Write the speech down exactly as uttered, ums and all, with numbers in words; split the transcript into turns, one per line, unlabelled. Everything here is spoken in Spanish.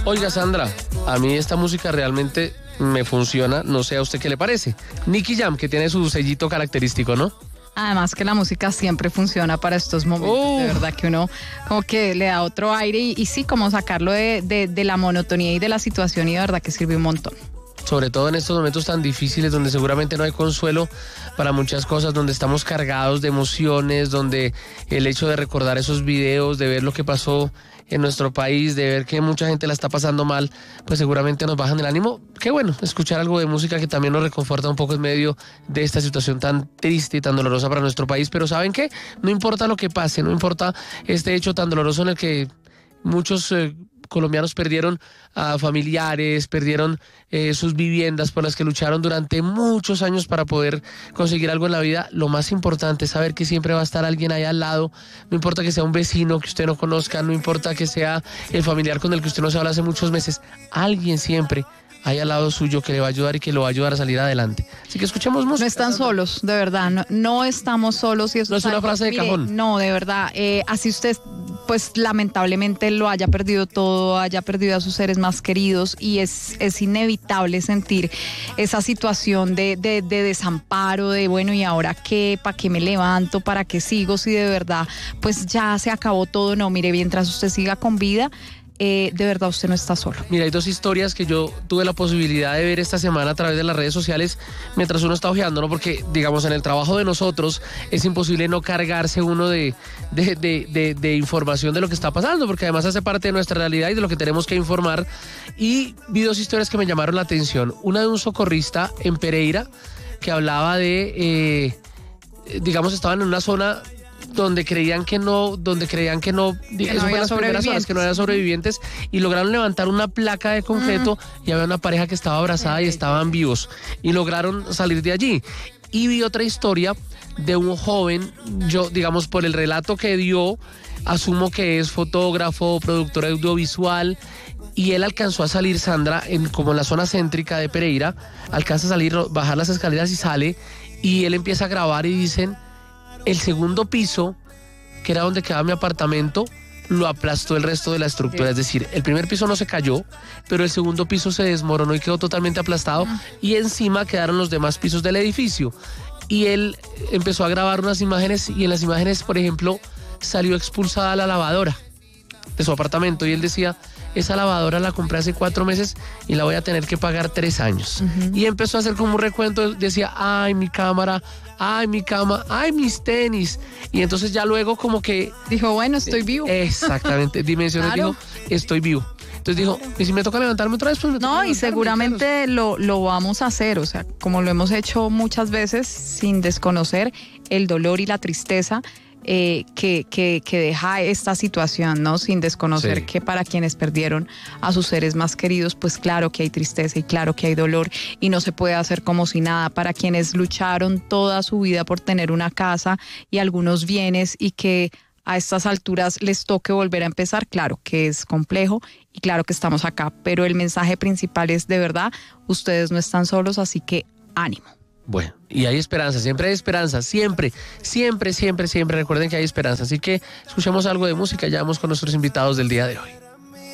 Oiga, Sandra, a mí esta música realmente me funciona, no sé a usted qué le parece. Nicky Jam, que tiene su sellito característico, ¿no?
Además que la música siempre funciona para estos momentos,
Oh.
de verdad que uno como que le da otro aire y, y sí, como sacarlo de, de, de la monotonía y de la situación y de verdad que sirve un montón.
Sobre todo en estos momentos tan difíciles donde seguramente no hay consuelo para muchas cosas, donde estamos cargados de emociones, donde el hecho de recordar esos videos, de ver lo que pasó en nuestro país, de ver que mucha gente la está pasando mal, pues seguramente nos bajan el ánimo. Qué bueno, escuchar algo de música que también nos reconforta un poco en medio de esta situación tan triste y tan dolorosa para nuestro país. Pero ¿saben qué? No importa lo que pase, no importa este hecho tan doloroso en el que muchos eh, colombianos perdieron a familiares, perdieron eh, sus viviendas por las que lucharon durante muchos años para poder conseguir algo en la vida. Lo más importante es saber que siempre va a estar alguien ahí al lado, no importa que sea un vecino que usted no conozca, no importa que sea el familiar con el que usted no se habla hace muchos meses, alguien siempre hay al lado suyo que le va a ayudar y que lo va a ayudar a salir adelante. Así que escuchemos música.
No están solos, de verdad, no, no estamos solos. Y eso
No es una
algo,
frase de
mire,
cajón.
No, de verdad, eh, así usted pues lamentablemente lo haya perdido todo, haya perdido a sus seres más queridos y es, es inevitable sentir esa situación de, de, de desamparo, de bueno, ¿y ahora qué? ¿Para qué me levanto? ¿Para qué sigo? Si de verdad pues ya se acabó todo. No, mire, mientras usted siga con vida, Eh, de verdad usted no está solo.
Mira, hay dos historias que yo tuve la posibilidad de ver esta semana a través de las redes sociales mientras uno está ojeando, ¿no? Porque, digamos, en el trabajo de nosotros es imposible no cargarse uno de, de, de, de, de información de lo que está pasando, porque además hace parte de nuestra realidad y de lo que tenemos que informar. Y vi dos historias que me llamaron la atención. Una de un socorrista en Pereira que hablaba de, eh, digamos, estaban en una zona donde creían que no, donde creían que no,
Que
eso
no
fue
había
las primeras horas, que no había sobrevivientes, y lograron levantar una placa de concreto mm. y había una pareja que estaba abrazada okay. y estaban vivos, y lograron salir de allí. Y vi otra historia de un joven, yo, digamos, por el relato que dio, asumo que es fotógrafo, productor audiovisual, y él alcanzó a salir, Sandra, en como en la zona céntrica de Pereira, alcanza a salir, bajar las escaleras y sale, y él empieza a grabar y dicen, el segundo piso, que era donde quedaba mi apartamento, lo aplastó el resto de la estructura. Es decir, el primer piso no se cayó, pero el segundo piso se desmoronó y quedó totalmente aplastado, y encima quedaron los demás pisos del edificio. Y él empezó a grabar unas imágenes, y en las imágenes, por ejemplo, salió expulsada la lavadora de su apartamento, y él decía, esa lavadora la compré hace cuatro meses y la voy a tener que pagar tres años. Uh-huh. Y empezó a hacer como un recuento, decía, ay, mi cámara, ay, mi cama, ay, mis tenis. Y entonces ya luego como que...
dijo, bueno, estoy vivo.
Exactamente, dimensionó y dijo, estoy vivo. Entonces dijo, ¿y si me toca levantarme otra vez? Pues me toca
no, y seguramente lo, lo vamos a hacer, o sea, como lo hemos hecho muchas veces, sin desconocer el dolor y la tristeza Eh, que, que, que deja esta situación, ¿no? Sin desconocer sí. que para quienes perdieron a sus seres más queridos, pues claro que hay tristeza y claro que hay dolor y no se puede hacer como si nada. Para quienes lucharon toda su vida por tener una casa y algunos bienes y que a estas alturas les toque volver a empezar, claro que es complejo y claro que estamos acá, pero el mensaje principal es de verdad, ustedes no están solos, así que ánimo.
Bueno, y hay esperanza, siempre hay esperanza, siempre, siempre, siempre, siempre. Recuerden que hay esperanza. Así que escuchemos algo de música y ya vamos con nuestros invitados del día de hoy.